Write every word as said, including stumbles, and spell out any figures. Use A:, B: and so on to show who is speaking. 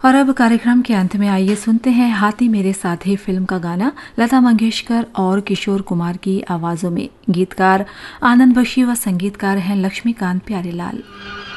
A: और अब कार्यक्रम के अंत में आइए सुनते हैं हाथी मेरे साथी फिल्म का गाना लता मंगेशकर और किशोर कुमार की आवाजों में। गीतकार आनंद बख्शी व संगीतकार हैं लक्ष्मीकांत प्यारेलाल।